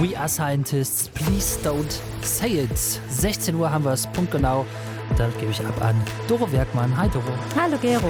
We are scientists, please don't say it. 16 Uhr haben wir es, punktgenau. Damit gebe ich ab an Doro Werkmann. Hi Doro. Hallo Gero.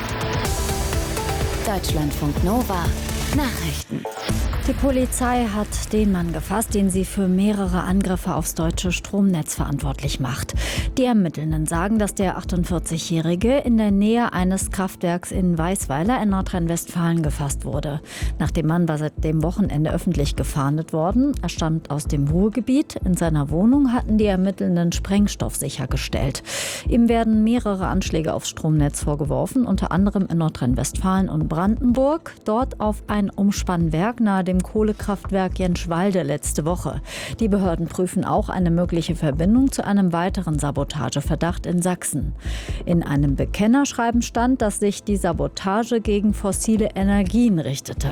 Deutschlandfunk Nova Nachrichten. Die Polizei hat den Mann gefasst, den sie für mehrere Angriffe aufs deutsche Stromnetz verantwortlich macht. Die Ermittelnden sagen, dass der 48-Jährige in der Nähe eines Kraftwerks in Weißweiler in Nordrhein-Westfalen gefasst wurde. Nach dem Mann war seit dem Wochenende öffentlich gefahndet worden. Er stammt aus dem Ruhrgebiet. In seiner Wohnung hatten die Ermittelnden Sprengstoff sichergestellt. Ihm werden mehrere Anschläge aufs Stromnetz vorgeworfen, unter anderem in Nordrhein-Westfalen und Brandenburg. Dort auf ein Umspannwerk nahe dem Kohlekraftwerk Jenschwalde letzte Woche. Die Behörden prüfen auch eine mögliche Verbindung zu einem weiteren Sabotageverdacht in Sachsen. In einem Bekennerschreiben stand, dass sich die Sabotage gegen fossile Energien richtete.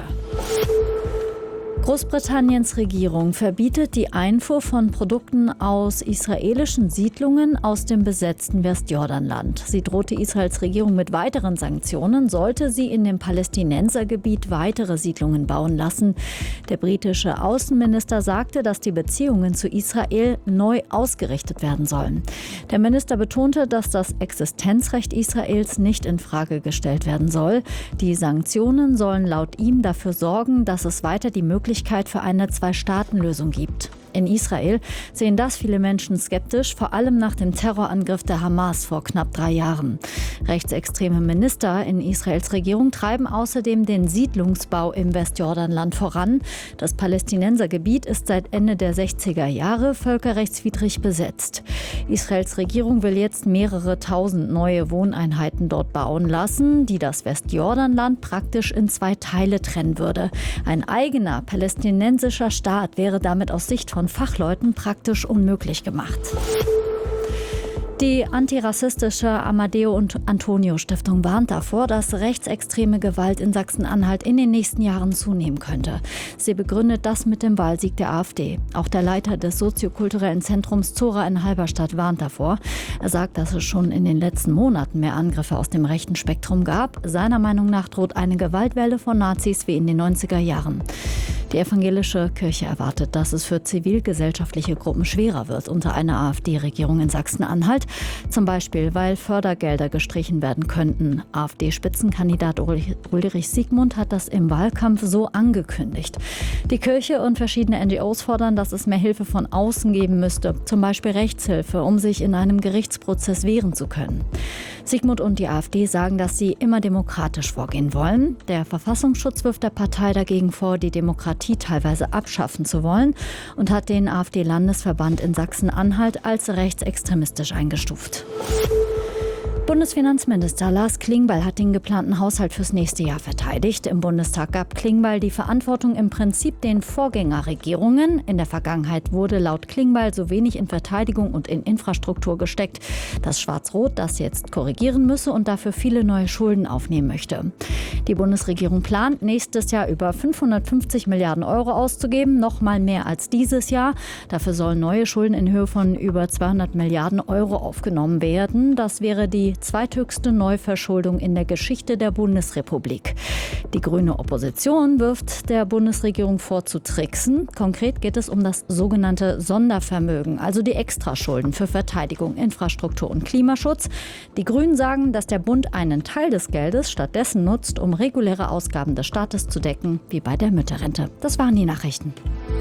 Großbritanniens Regierung verbietet die Einfuhr von Produkten aus israelischen Siedlungen aus dem besetzten Westjordanland. Sie drohte Israels Regierung mit weiteren Sanktionen, sollte sie in dem Palästinensergebiet weitere Siedlungen bauen lassen. Der britische Außenminister sagte, dass die Beziehungen zu Israel neu ausgerichtet werden sollen. Der Minister betonte, dass das Existenzrecht Israels nicht in Frage gestellt werden soll. Die Sanktionen sollen laut ihm dafür sorgen, dass es weiter die Möglichkeit für eine Zwei-Staaten-Lösung gibt. In Israel sehen das viele Menschen skeptisch, vor allem nach dem Terrorangriff der Hamas vor knapp 3 Jahren. Rechtsextreme Minister in Israels Regierung treiben außerdem den Siedlungsbau im Westjordanland voran. Das Palästinensergebiet ist seit Ende der 60er Jahre völkerrechtswidrig besetzt. Israels Regierung will jetzt mehrere tausend neue Wohneinheiten dort bauen lassen, die das Westjordanland praktisch in 2 Teile trennen würde. Ein eigener palästinensischer Staat wäre damit aus Sicht von Fachleuten praktisch unmöglich gemacht. Die antirassistische Amadeo und Antonio Stiftung warnt davor, dass rechtsextreme Gewalt in Sachsen-Anhalt in den nächsten Jahren zunehmen könnte. Sie begründet das mit dem Wahlsieg der AfD. Auch der Leiter des soziokulturellen Zentrums Zora in Halberstadt warnt davor. Er sagt, dass es schon in den letzten Monaten mehr Angriffe aus dem rechten Spektrum gab. Seiner Meinung nach droht eine Gewaltwelle von Nazis wie in den 90er Jahren. Die evangelische Kirche erwartet, dass es für zivilgesellschaftliche Gruppen schwerer wird unter einer AfD-Regierung in Sachsen-Anhalt. Zum Beispiel, weil Fördergelder gestrichen werden könnten. AfD-Spitzenkandidat Ulrich Siegmund hat das im Wahlkampf so angekündigt. Die Kirche und verschiedene NGOs fordern, dass es mehr Hilfe von außen geben müsste. Zum Beispiel Rechtshilfe, um sich in einem Gerichtsprozess wehren zu können. Siegmund und die AfD sagen, dass sie immer demokratisch vorgehen wollen. Der Verfassungsschutz wirft der Partei dagegen vor, die Demokratie teilweise abschaffen zu wollen und hat den AfD-Landesverband in Sachsen-Anhalt als rechtsextremistisch eingestuft. Bundesfinanzminister Lars Klingbeil hat den geplanten Haushalt fürs nächste Jahr verteidigt. Im Bundestag gab Klingbeil die Verantwortung im Prinzip den Vorgängerregierungen. In der Vergangenheit wurde laut Klingbeil so wenig in Verteidigung und in Infrastruktur gesteckt, dass Schwarz-Rot das jetzt korrigieren müsse und dafür viele neue Schulden aufnehmen möchte. Die Bundesregierung plant, nächstes Jahr über 550 Milliarden Euro auszugeben, noch mal mehr als dieses Jahr. Dafür sollen neue Schulden in Höhe von über 200 Milliarden Euro aufgenommen werden. Das wäre die zweithöchste Neuverschuldung in der Geschichte der Bundesrepublik. Die grüne Opposition wirft der Bundesregierung vor, zu tricksen. Konkret geht es um das sogenannte Sondervermögen, also die Extraschulden für Verteidigung, Infrastruktur und Klimaschutz. Die Grünen sagen, dass der Bund einen Teil des Geldes stattdessen nutzt, um reguläre Ausgaben des Staates zu decken, wie bei der Mütterrente. Das waren die Nachrichten.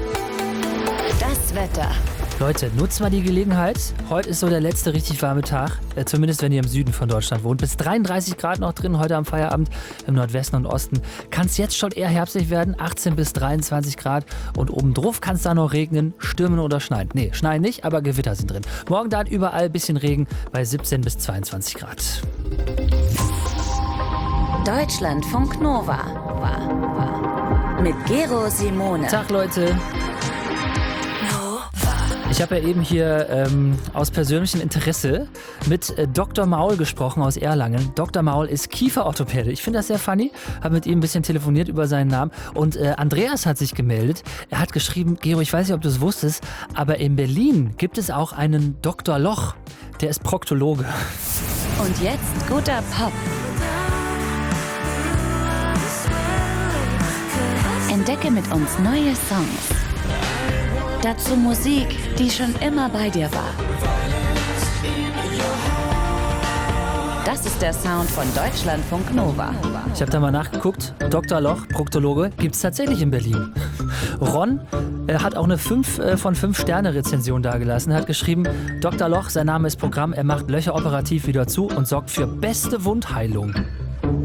Das Wetter. Leute, nutzt mal die Gelegenheit. Heute ist so der letzte richtig warme Tag. Zumindest wenn ihr im Süden von Deutschland wohnt. Bis 33 Grad noch drin heute am Feierabend im Nordwesten und Osten. Kann es jetzt schon eher herbstlich werden. 18 bis 23 Grad. Und obendrauf kann es da noch regnen, stürmen oder schneien. Nee, schneien nicht, aber Gewitter sind drin. Morgen dann überall ein bisschen Regen bei 17 bis 22 Grad. Deutschlandfunk Nova. Mit Gero Simone. Tag, Leute. Ich habe ja eben hier aus persönlichem Interesse mit Dr. Maul gesprochen aus Erlangen. Dr. Maul ist Kieferorthopäde. Ich finde das sehr funny. Habe mit ihm ein bisschen telefoniert über seinen Namen. Und Andreas hat sich gemeldet. Er hat geschrieben, Gero, ich weiß nicht, ob du es wusstest, aber in Berlin gibt es auch einen Dr. Loch. Der ist Proktologe. Und jetzt guter Pop. Entdecke mit uns neue Songs. Dazu Musik, die schon immer bei dir war. Das ist der Sound von Deutschlandfunk Nova. Ich habe da mal nachgeguckt. Dr. Loch, Proktologe, gibt es tatsächlich in Berlin. Ron hat auch eine 5 von 5 Sterne Rezension dagelassen. Er hat geschrieben, Dr. Loch, sein Name ist Programm, er macht Löcher operativ wieder zu und sorgt für beste Wundheilung.